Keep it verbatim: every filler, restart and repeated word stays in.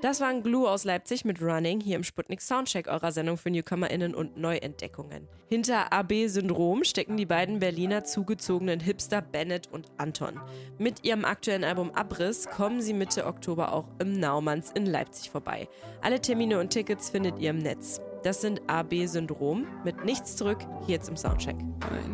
Das waren Glue aus Leipzig mit Running hier im Sputnik Soundcheck, eurer Sendung für NewcomerInnen und Neuentdeckungen. Hinter A B-Syndrom stecken die beiden Berliner zugezogenen Hipster Bennett und Anton. Mit ihrem aktuellen Album Abriss kommen sie Mitte Oktober auch im Naumanns in Leipzig vorbei. Alle Termine und Tickets findet ihr im Netz. Das sind A B-Syndrom mit Nichts zurück, hier jetzt im Soundcheck.